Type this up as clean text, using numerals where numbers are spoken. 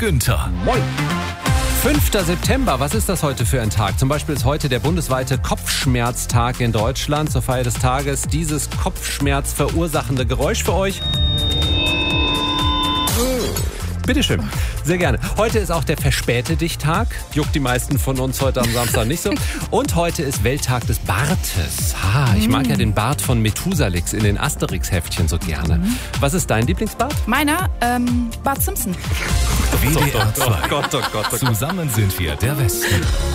Günther. Moin. 5. September, was ist das heute für ein Tag? Zum Beispiel ist heute der bundesweite Kopfschmerztag in Deutschland. Zur Feier des Tages dieses Kopfschmerz verursachende Geräusch für euch. Bitteschön, sehr gerne. Heute ist auch der Verspäte-Dich-Tag. Juckt die meisten von uns heute am Samstag nicht so. Und heute ist Welttag des Bartes. Ich mag ja den Bart von Methusalix in den Asterix-Heftchen so gerne. Was ist dein Lieblingsbart? Meiner, Bart Simpson. WDR 2. Oh Gott. Zusammen sind wir der Westen.